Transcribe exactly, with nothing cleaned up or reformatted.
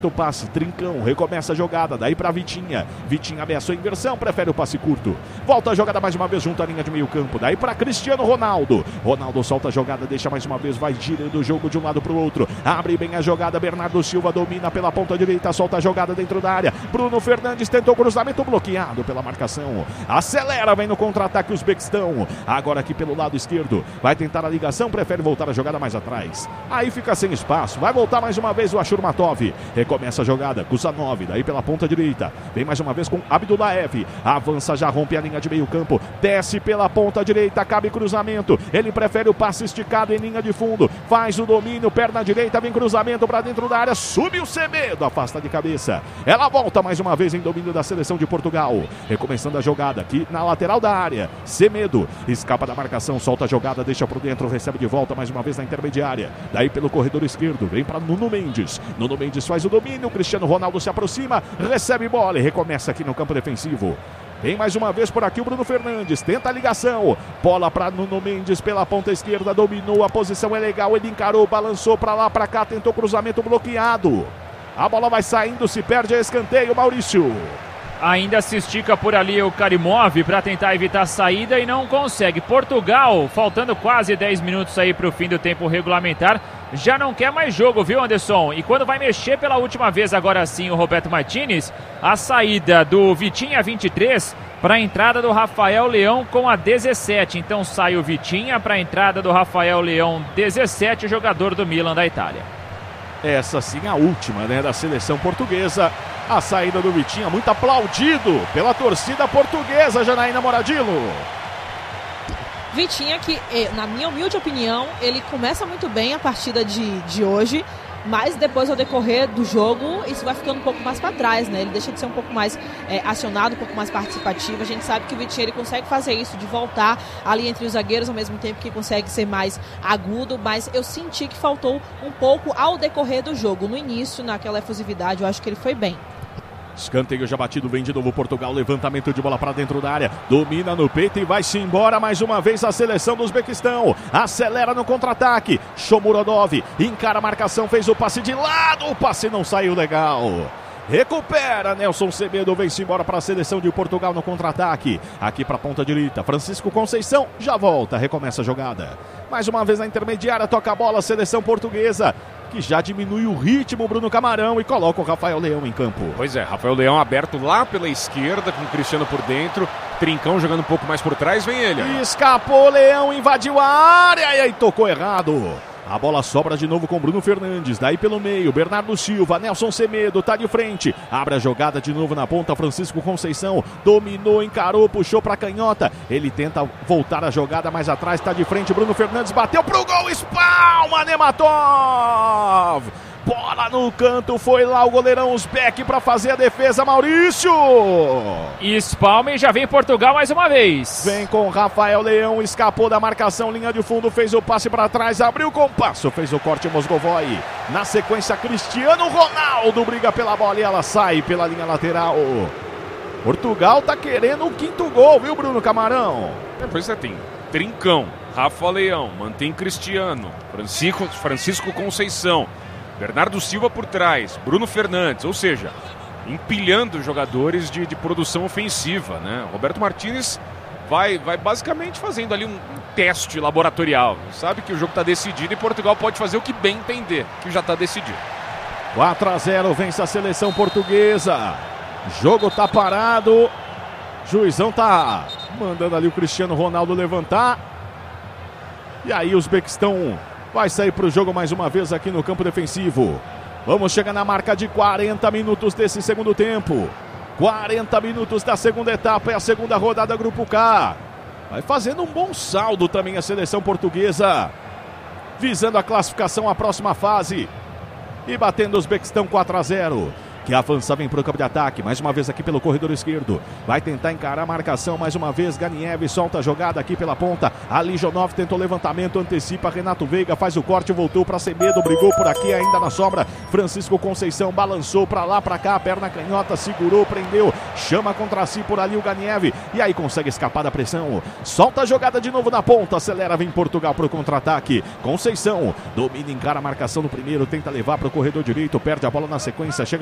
O passe, Trincão, recomeça a jogada, daí para Vitinha, Vitinha ameaçou a inversão, prefere o passe curto, volta a jogada mais uma vez junto à linha de meio campo, daí para Cristiano Ronaldo, Ronaldo solta a jogada, deixa mais uma vez, vai girando o jogo de um lado para o outro, abre bem a jogada, Bernardo Silva domina pela ponta direita, solta a jogada dentro da área, Bruno Fernandes tentou cruzamento bloqueado pela marcação, acelera, vem no contra-ataque os Uzbequistão, agora aqui pelo lado esquerdo, vai tentar a ligação, prefere voltar a jogada mais atrás, aí fica sem espaço, vai voltar mais uma vez o Ashurmatov, começa a jogada, Kusanov, daí pela ponta direita, vem mais uma vez com Abdullaev, avança, já rompe a linha de meio campo, desce pela ponta direita, cabe cruzamento, ele prefere o passe esticado em linha de fundo, faz o domínio, perna direita, vem cruzamento para dentro da área, subiu o Semedo, afasta de cabeça, ela volta mais uma vez em domínio da seleção de Portugal, recomeçando a jogada aqui na lateral da área, Semedo, escapa da marcação, solta a jogada, deixa por dentro, recebe de volta mais uma vez na intermediária, daí pelo corredor esquerdo, vem para Nuno Mendes, Nuno Mendes faz o domínio, o Cristiano Ronaldo se aproxima, recebe bola e recomeça aqui no campo defensivo. Vem mais uma vez por aqui o Bruno Fernandes, tenta a ligação, bola para Nuno Mendes pela ponta esquerda, dominou, a posição é legal, ele encarou, balançou para lá, para cá, tentou cruzamento bloqueado. A bola vai saindo, se perde a escanteio, Maurício. Ainda se estica por ali o Karimov para tentar evitar a saída e não consegue. Portugal, faltando quase dez minutos aí para o fim do tempo regulamentar, já não quer mais jogo, viu, Anderson? E quando vai mexer pela última vez, agora sim, o Roberto Martinez, a saída do Vitinha vinte e três para a entrada do Rafael Leão com a dezessete. Então sai o Vitinha para a entrada do Rafael Leão dezessete, jogador do Milan da Itália. Essa sim a última, né, da seleção portuguesa. A saída do Vitinha, muito aplaudido pela torcida portuguesa, Janaína Moradillo. Vitinha que, na minha humilde opinião, ele começa muito bem a partida de, de hoje, mas depois ao decorrer do jogo, isso vai ficando um pouco mais para trás, né? Ele deixa de ser um pouco mais é, acionado, um pouco mais participativo. A gente sabe que o Vitinha ele consegue fazer isso, de voltar ali entre os zagueiros, ao mesmo tempo que consegue ser mais agudo, mas eu senti que faltou um pouco ao decorrer do jogo. No início, naquela efusividade, eu acho que ele foi bem. Escanteio já batido, vem de novo Portugal, levantamento de bola para dentro da área, domina no peito e vai-se embora mais uma vez a seleção do Uzbequistão, acelera no contra-ataque, Shomurodov, encara a marcação, fez o passe de lado, o passe não saiu legal. Recupera, Nelson Semedo, vem-se embora para a seleção de Portugal no contra-ataque. Aqui para a ponta direita, Francisco Conceição já volta, recomeça a jogada. Mais uma vez na intermediária, toca a bola a seleção portuguesa, que já diminui o ritmo, Bruno Camarão, e coloca o Rafael Leão em campo. Pois é, Rafael Leão aberto lá pela esquerda, com o Cristiano por dentro, Trincão jogando um pouco mais por trás, vem ele. Aí. Escapou, Leão invadiu a área e aí tocou errado. A bola sobra de novo com Bruno Fernandes, daí pelo meio, Bernardo Silva, Nelson Semedo, tá de frente, abre a jogada de novo na ponta, Francisco Conceição, dominou, encarou, puxou pra canhota, ele tenta voltar a jogada mais atrás, tá de frente, Bruno Fernandes bateu pro gol, espalma, Nematov! Bola no canto, foi lá o goleirão Uzbek para fazer a defesa, Maurício! Espalma e já vem Portugal mais uma vez. Vem com Rafael Leão, escapou da marcação, linha de fundo, fez o passe para trás, abriu o compasso, fez o corte Mosgovoi. Na sequência, Cristiano Ronaldo briga pela bola e ela sai pela linha lateral. Portugal tá querendo o quinto gol, viu, Bruno Camarão? É, pois é, tem Trincão, Rafa Leão, mantém Cristiano, Francisco, Francisco Conceição, Bernardo Silva por trás, Bruno Fernandes, ou seja, empilhando jogadores de, de produção ofensiva, né? Roberto Martinez vai, vai basicamente fazendo ali um, um teste laboratorial. Sabe que o jogo está decidido e Portugal pode fazer o que bem entender, que já está decidido. quatro a zero, vence a seleção portuguesa. Jogo tá parado. Juizão tá mandando ali o Cristiano Ronaldo levantar. E aí o Uzbequistão vai sair para o jogo mais uma vez aqui no campo defensivo. Vamos chegar na marca de quarenta minutos desse segundo tempo. quarenta minutos da segunda etapa, é a segunda rodada Grupo K. Vai fazendo um bom saldo também a seleção portuguesa, visando a classificação à próxima fase. E batendo o Uzbequistão quatro a zero. que avança, vem pro campo de ataque, mais uma vez aqui pelo corredor esquerdo, vai tentar encarar a marcação, mais uma vez Ganiev solta a jogada aqui pela ponta, ali Jonov tentou levantamento, antecipa, Renato Veiga faz o corte, voltou para Semedo, brigou por aqui ainda na sobra, Francisco Conceição balançou para lá, para cá, perna canhota, segurou, prendeu, chama contra si por ali o Ganiev, e aí consegue escapar da pressão, solta a jogada de novo na ponta, acelera, vem Portugal pro contra-ataque, Conceição, domina, encara a marcação no primeiro, tenta levar pro corredor direito, perde a bola na sequência, chega